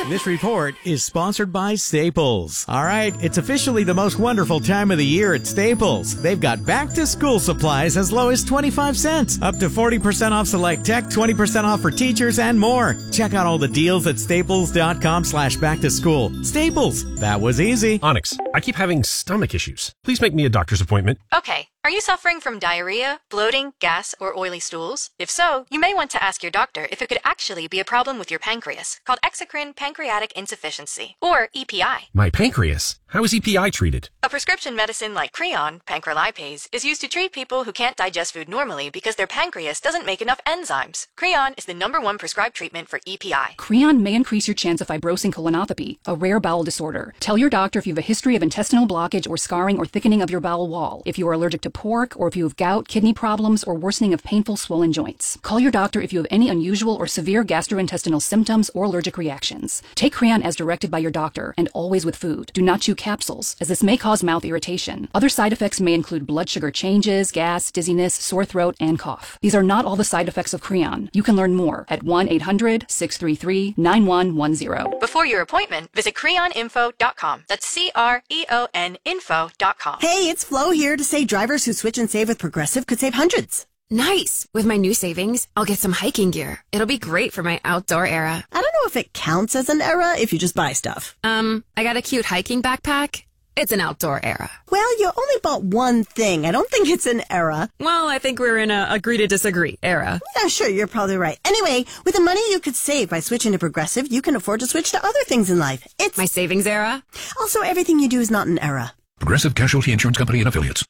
This report is sponsored by Staples. All right, it's officially the most wonderful time of the year at Staples. They've got back-to-school supplies as low as 25 cents, up to 40% off select tech, 20% off for teachers, and more. Check out all the deals at staples.com/back-to-school. Staples, that was easy. Onyx, I keep having stomach issues. Please make me a doctor's appointment. Okay. Are you suffering from diarrhea, bloating, gas, or oily stools? If so, you may want to ask your doctor if it could actually be a problem with your pancreas, called exocrine pancreatic insufficiency, or EPI. My pancreas? How is EPI treated? A prescription medicine like Creon, pancrelipase, is used to treat people who can't digest food normally because their pancreas doesn't make enough enzymes. Creon is the #1 prescribed treatment for EPI. Creon may increase your chance of fibrosing colonopathy, a rare bowel disorder. Tell your doctor if you have a history of intestinal blockage or scarring or thickening of your bowel wall, if you are allergic to pork, or if you have gout, kidney problems, or worsening of painful swollen joints. Call your doctor if you have any unusual or severe gastrointestinal symptoms or allergic reactions. Take Creon as directed by your doctor, and always with food. Do not chew capsules, as this may cause mouth irritation. Other side effects may include blood sugar changes, gas, dizziness, sore throat, and cough. These are not all the side effects of Creon. You can learn more at 1-800-633-9110. Before your appointment, visit creoninfo.com. That's CREON info.com. Hey, it's Flo here to say drivers who switch and save with Progressive could save hundreds. Nice! With my new savings, I'll get some hiking gear. It'll be great for my outdoor era. I don't know if it counts as an era if you just buy stuff. I got a cute hiking backpack. It's an outdoor era. Well, you only bought one thing. I don't think it's an era. Well, I think we're in a agree to disagree era. Yeah, sure, you're probably right. Anyway, with the money you could save by switching to Progressive, you can afford to switch to other things in life. It's my savings era. Also, everything you do is not an era. Progressive Casualty Insurance Company and Affiliates.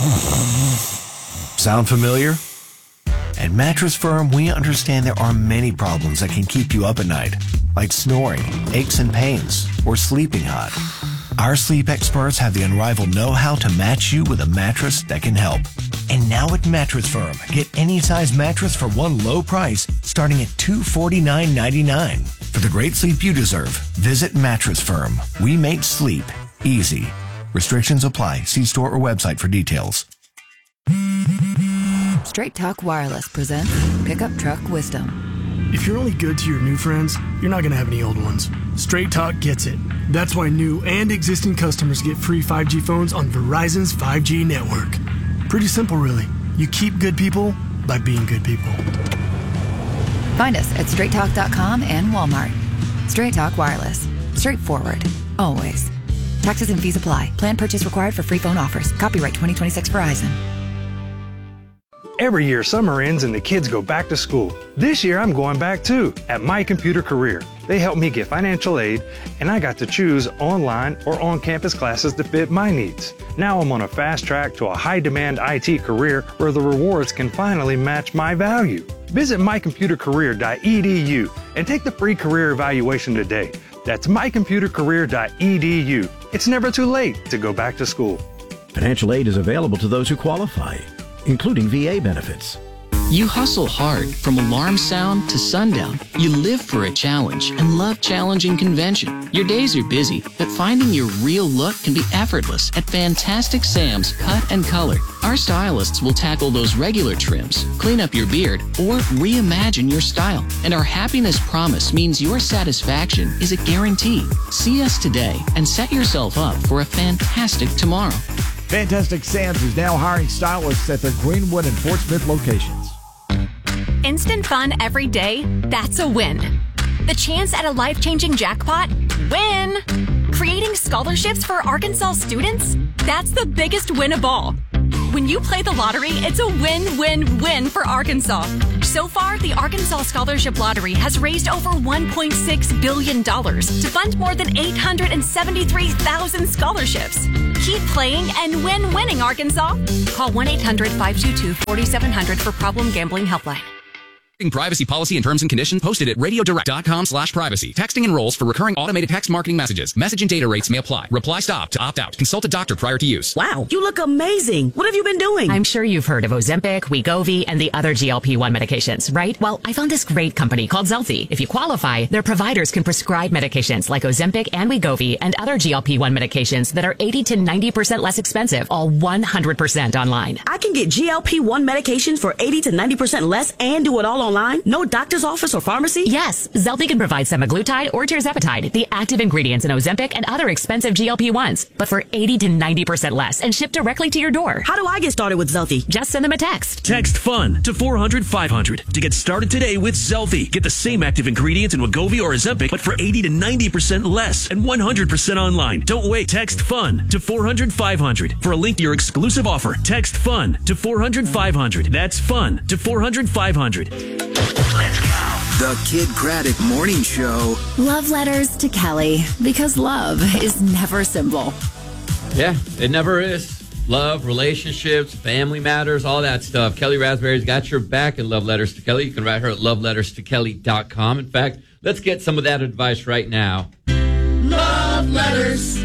Sound familiar? At Mattress Firm, we understand there are many problems that can keep you up at night, like snoring, aches and pains, or sleeping hot. Our sleep experts have the unrivaled know-how to match you with a mattress that can help. And now at Mattress Firm, get any size mattress for one low price, starting at $249.99. For the great sleep you deserve, visit Mattress Firm. We make sleep easy. Restrictions apply. See store or website for details. Straight Talk Wireless presents Pickup Truck Wisdom. If you're only good to your new friends, you're not going to have any old ones. Straight Talk gets it. That's why new and existing customers get free 5G phones on Verizon's 5G network. Pretty simple, really. You keep good people by being good people. Find us at straighttalk.com and Walmart. Straight Talk Wireless. Straightforward. Always. Taxes and fees apply. Plan purchase required for free phone offers. Copyright 2026 Verizon. Every year, summer ends and the kids go back to school. This year, I'm going back too, at My Computer Career. They helped me get financial aid, and I got to choose online or on-campus classes to fit my needs. Now I'm on a fast track to a high-demand IT career where the rewards can finally match my value. Visit mycomputercareer.edu and take the free career evaluation today. That's mycomputercareer.edu. It's never too late to go back to school. Financial aid is available to those who qualify, including VA benefits. You hustle hard from alarm sound to sundown. You live for a challenge and love challenging convention. Your days are busy, but finding your real look can be effortless at Fantastic Sam's Cut and Color. Our stylists will tackle those regular trims, clean up your beard, or reimagine your style. And our happiness promise means your satisfaction is a guarantee. See us today and set yourself up for a fantastic tomorrow. Fantastic Sam's is now hiring stylists at the Greenwood and Fort Smith locations. Instant fun every day? That's a win. The chance at a life-changing jackpot? Win! Creating scholarships for Arkansas students? That's the biggest win of all. When you play the lottery, it's a win-win-win for Arkansas. So far, the Arkansas Scholarship Lottery has raised over $1.6 billion to fund more than 873,000 scholarships. Keep playing and win winning, Arkansas. Call 1-800-522-4700 for Problem Gambling Helpline. Privacy policy and terms and conditions posted at radiodirect.com/privacy. Texting enrolls for recurring automated text marketing messages. Message and data rates may apply. Reply stop to opt out. Consult a doctor prior to use. Wow, you look amazing. What have you been doing? I'm sure you've heard of Ozempic, Wegovy, and the other GLP-1 medications, right? Well, I found this great company called Zelfie. If you qualify, their providers can prescribe medications like Ozempic and Wegovy and other GLP-1 medications that are 80 to 90% less expensive, all 100% online. I can get GLP-1 medications for 80 to 90% less and do it all online? No doctor's office or pharmacy? Yes, Zelfie can provide semaglutide or tirzepatide, the active ingredients in Ozempic and other expensive GLP-1s, but for 80 to 90% less and shipped directly to your door. How do I get started with Zelfie? Just send them a text. Text FUN to 400-500 to get started today with Zelfie. Get the same active ingredients in Wegovy or Ozempic, but for 80 to 90% less and 100% online. Don't wait. Text FUN to 400-500 for a link to your exclusive offer. Text FUN to 400-500. That's FUN to 400-500. Let's go. The Kid Craddock Morning Show. Love letters to Kelly, because love is never simple. Yeah, it never is. Love, relationships, family matters, all that stuff. Kelly Raspberry's got your back in Love Letters to Kelly. You can write her at loveletterstokelly.com. In fact, let's get some of that advice right now. Love letters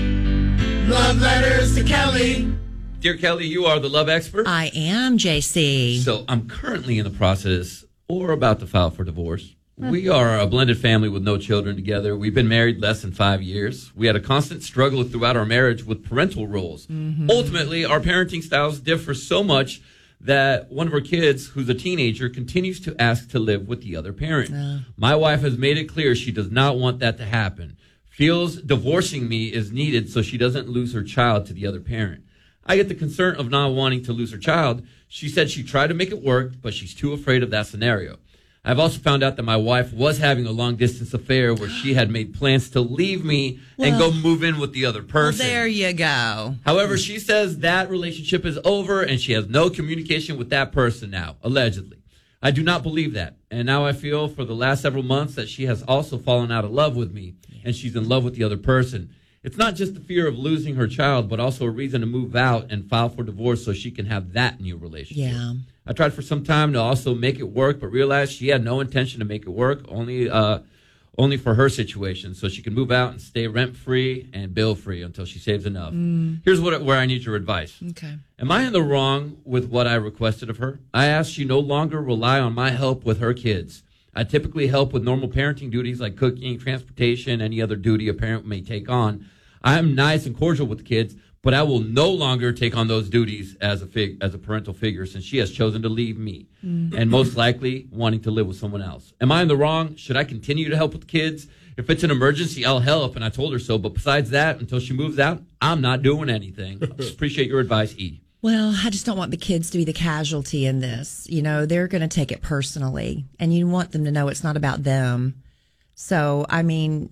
to Kelly. Dear Kelly, you are the love expert. I am, JC. So I'm currently in the process or about to file for divorce. We are a blended family with no children together. We've been married less than 5 years. We had a constant struggle throughout our marriage with parental roles. Mm-hmm. Ultimately, our parenting styles differ so much that one of our kids, who's a teenager, continues to ask to live with the other parent. My wife has made it clear she does not want that to happen. Feels divorcing me is needed so she doesn't lose her child to the other parent. I get the concern of not wanting to lose her child. She said she tried to make it work, but she's too afraid of that scenario. I've also found out that my wife was having a long-distance affair where she had made plans to leave me and go move in with the other person. Well, there you go. However, she says that relationship is over and she has no communication with that person now, allegedly. I do not believe that. And now I feel for the last several months that she has also fallen out of love with me and she's in love with the other person. It's not just the fear of losing her child, but also a reason to move out and file for divorce so she can have that new relationship. Yeah. I tried for some time to also make it work, but realized she had no intention to make it work, only for her situation, so she can move out and stay rent-free and bill-free until she saves enough. Here's where I need your advice. Okay. Am I in the wrong with what I requested of her? I asked she no longer rely on my help with her kids. I typically help with normal parenting duties like cooking, transportation, any other duty a parent may take on. I'm nice and cordial with the kids, but I will no longer take on those duties as a parental figure since she has chosen to leave me and most likely wanting to live with someone else. Am I in the wrong? Should I continue to help with the kids? If it's an emergency, I'll help, and I told her so. But besides that, until she moves out, I'm not doing anything. Just appreciate your advice, E. Well, I just don't want the kids to be the casualty in this. You know, they're going to take it personally, and you want them to know it's not about them. So, I mean,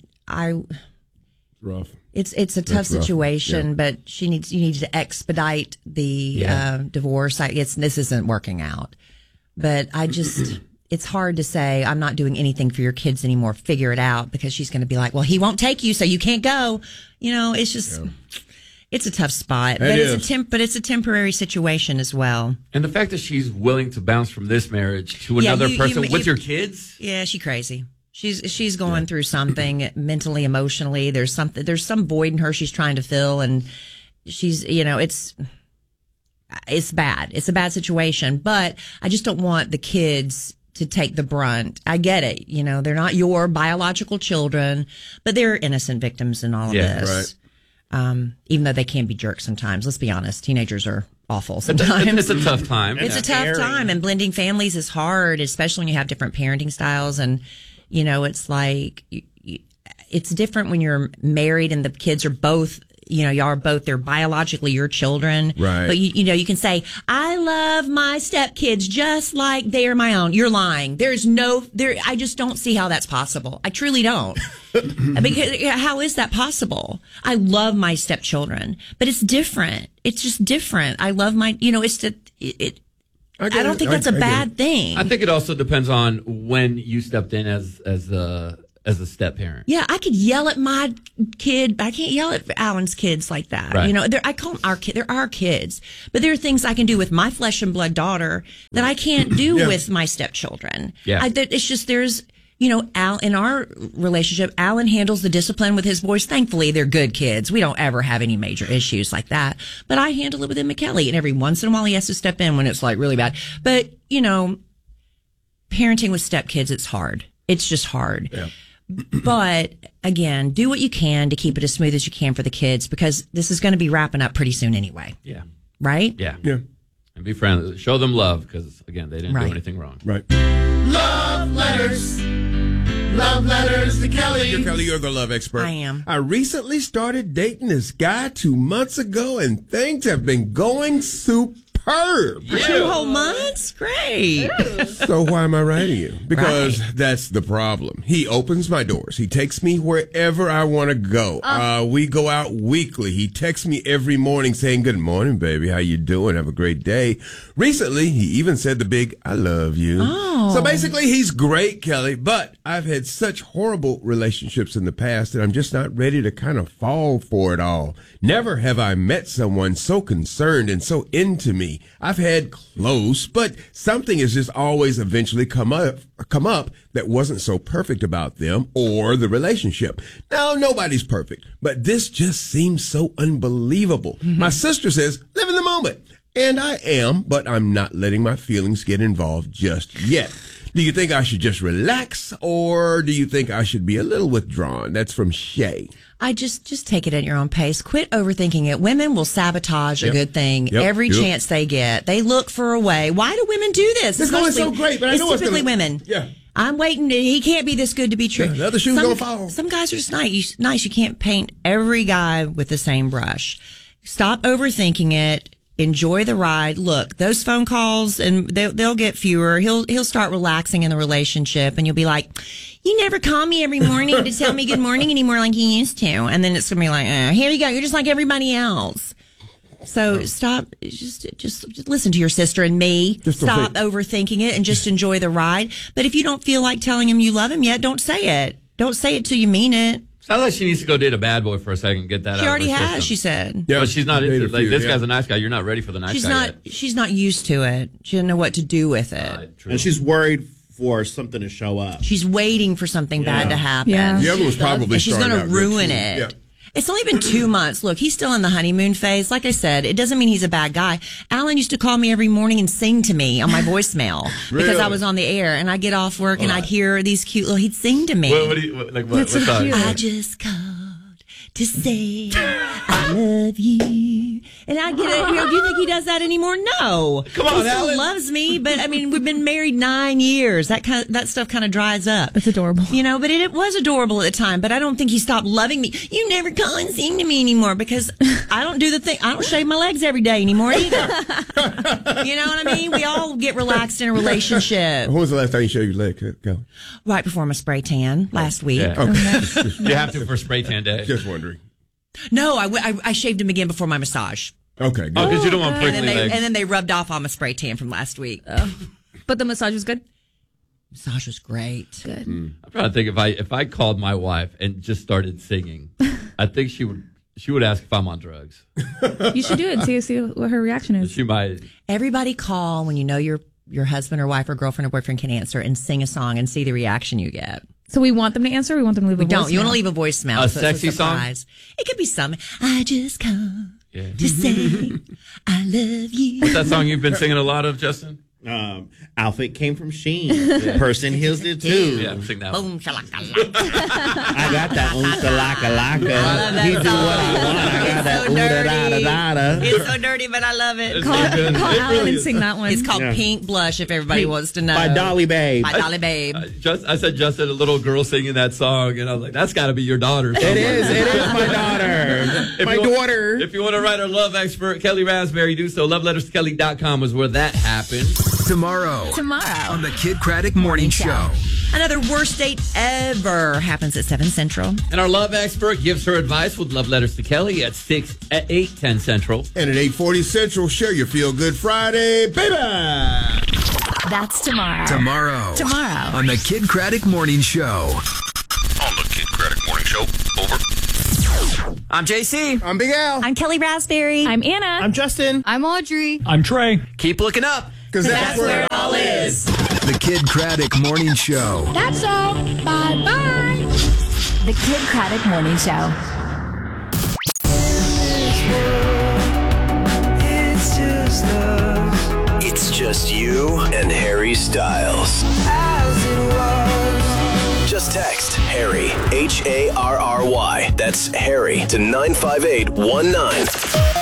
rough. It's a tough situation, but you need to expedite the divorce. This isn't working out, but I just it's hard to say I'm not doing anything for your kids anymore. Figure it out, because she's going to be like, well, he won't take you, so you can't go. You know, it's just it's a tough spot, but it's a temporary situation as well. And the fact that she's willing to bounce from this marriage to another person with your kids, she's crazy. She's going through something mentally, emotionally. There's some void in her she's trying to fill, and she's, it's bad. It's a bad situation, but I just don't want the kids to take the brunt. I get it. You know, they're not your biological children, but they're innocent victims in all of this. Right. Even though they can be jerks sometimes. Let's be honest. Teenagers are awful sometimes. It's a tough time. It's a tough time, and blending families is hard, especially when you have different parenting styles. And you know, it's like, it's different when you're married and the kids are both, y'all are both, they're biologically your children. Right. But you can say, I love my stepkids just like they are my own. You're lying. I just don't see how that's possible. I truly don't. Because how is that possible? I love my stepchildren, but it's different. It's just different. I love my, I don't think that's a bad thing. I think it also depends on when you stepped in as a step parent. Yeah, I could yell at my kid, but I can't yell at Alan's kids like that. Right. I call them our kids. They're our kids, but there are things I can do with my flesh and blood daughter that I can't do with my stepchildren. Yeah, it's just there's. Al, in our relationship, Alan handles the discipline with his boys. Thankfully, they're good kids. We don't ever have any major issues like that. But I handle it with him, McKelly, and every once in a while he has to step in when it's like really bad. But, parenting with stepkids, it's hard. It's just hard. Yeah. But again, do what you can to keep it as smooth as you can for the kids, because this is going to be wrapping up pretty soon anyway. Yeah. Right? Yeah. Yeah. And be friendly. Show them love because, again, they didn't do anything wrong. Right. Love letters. Love letters to Kelly. Dear Kelly, you're the love expert. I am. I recently started dating this guy 2 months ago, and things have been going superb. For 2 whole months? Great. So why am I writing you? Because that's the problem. He opens my doors. He takes me wherever I want to go. We go out weekly. He texts me every morning saying, "Good morning, baby. How you doing? Have a great day." Recently, he even said the big, "I love you." Oh. So basically, he's great, Kelly, but I've had such horrible relationships in the past that I'm just not ready to kind of fall for it all. Never have I met someone so concerned and so into me. I've had close, but something has just always eventually come up that wasn't so perfect about them or the relationship. Now, nobody's perfect, but this just seems so unbelievable. My sister says, live in the moment. And I am, but I'm not letting my feelings get involved just yet. Do you think I should just relax, or do you think I should be a little withdrawn? That's from Shay. I just take it at your own pace. Quit overthinking it. Women will sabotage a good thing every chance they get. They look for a way. Why do women do this? It's going so great, but I know it's typically women. Yeah. I'm waiting. He can't be this good to be true. Yeah, the other shoe's going to fall. Some guys are just nice. You can't paint every guy with the same brush. Stop overthinking it. Enjoy the ride. Look, those phone calls, and they'll get fewer. He'll start relaxing in the relationship, and you'll be like, "You never call me every morning to tell me good morning anymore like you used to." And then it's gonna be like, "Here you go. You're just like everybody else." So stop. Just listen to your sister and me. Stop overthinking it and just enjoy the ride. But if you don't feel like telling him you love him yet, don't say it. Don't say it till you mean it. Sounds like she needs to go date a bad boy for a second and get that out of her She already has, system. she said. Yeah, but she's not into it. Like, this guy's a nice guy. You're not ready for the nice guy yet. She's not used to it. She doesn't know what to do with it. And she's worried for something to show up. She's waiting for something bad to happen. Yeah. The other was probably and she's going to starting out good, ruin too. it. Yeah. It's only been 2 months. Look, he's still in the honeymoon phase. Like I said, it doesn't mean he's a bad guy. Alan used to call me every morning and sing to me on my voicemail because I was on the air, and I'd get off work and I'd hear these cute little. He'd sing to me. What song? I just called to say I love you. And I get it. Do you think he does that anymore? No. Come on, he still Alan. loves me, but I mean, we've been married 9 years. That stuff kind of dries up. It's adorable. You know, but it was adorable at the time, but I don't think he stopped loving me. You never call and sing to me anymore because I don't do the thing. I don't shave my legs every day anymore either. You know what I mean? We all get relaxed in a relationship. When was the last time you shaved your leg? Go. Right before my spray tan last week. Yeah. Okay. You have to for spray tan day. Just wondering. No, I shaved him again before my massage. Okay, good. Oh, because you don't want prickly legs. And then they rubbed off on my spray tan from last week. But the massage was good? Massage was great. Good. I'm trying to think if I called my wife and just started singing, I think she would ask if I'm on drugs. You should do it and see what her reaction is. She might. Everybody call when you know your husband or wife or girlfriend or boyfriend can answer and sing a song and see the reaction you get. So we want them to answer? Or we want them to leave a voicemail? Don't. You want to leave a voicemail. A so sexy it's a surprise. It could be something. I just come to say I love you. What's that song you've been singing a lot of, Justin? Outfit came from Shein. Person heals it too. Yeah, sing that one. Boom, shalaka-laka. I got that oompa-laka-laka. He do what I want. I got that ooda-da-da-da-da. It's so dirty, but I love it. Call Alan and sing that one. It's called Pink Blush, if everybody wants to know. By Dolly Babe. By Dolly Babe. I said Justin, a little girl singing that song, and I was like, that's got to be your daughter. It is my daughter. My daughter. If you want to write our love expert, Kelly Raspberry, do so. LoveLettersToKelly.com is where that happened. Tomorrow on the Kid Craddock Morning Show. Another worst date ever happens at 7 Central. And our love expert gives her advice with Love Letters to Kelly at 8, 10 Central. And at 8:40 Central, share your Feel Good Friday, baby! That's tomorrow. Tomorrow on the Kid Craddock Morning Show. On the Kid Craddock Morning Show. Over. I'm JC. I'm Big Al. I'm Kelly Raspberry. I'm Anna. I'm Justin. I'm Audrey. I'm Trey. Keep looking up. Because that's where it all is. The Kid Craddock Morning Show. That's all. Bye-bye. The Kid Craddock Morning Show. It's just you and Harry Styles. Just text Harry, Harry. That's Harry to 95819.